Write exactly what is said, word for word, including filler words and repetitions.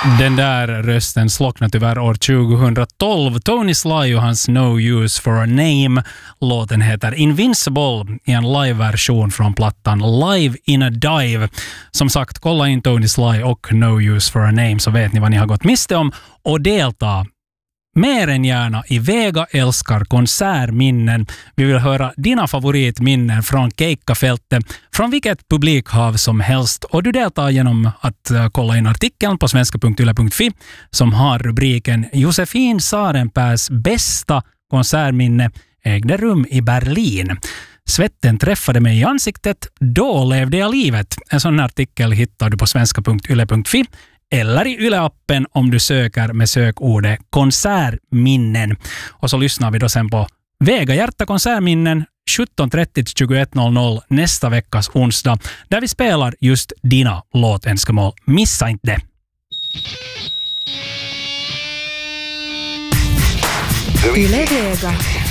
Den där rösten slocknade tyvärr år tjugohundratolv. Tony Sly och hans No Use for a Name. Låten heter Invincible i en live-version från plattan Live in a Dive. Som sagt, kolla in Tony Sly och No Use for a Name så vet ni vad ni har gått miste om och delta mer än gärna i Vega älskar konsertminnen. Vi vill höra dina favoritminnen från Keikkafältet, från vilket publikhav som helst. Och du deltar genom att uh, kolla in artikeln på svenska punkt yle punkt fi som har rubriken Josefin Sarenpäs bästa konsertminne ägde rum i Berlin. Svetten träffade mig i ansiktet, då levde jag livet. En sån artikel hittar du på svenska punkt yle punkt fi. Eller i Yle-appen om du söker med sökordet konsertminnen. Och så lyssnar vi då sen på Vega Hjärta konsertminnen sjutton trettio till tjugoett noll noll nästa veckas onsdag. Där vi spelar just dina låtenskemål. Missa inte det! Yle Vega.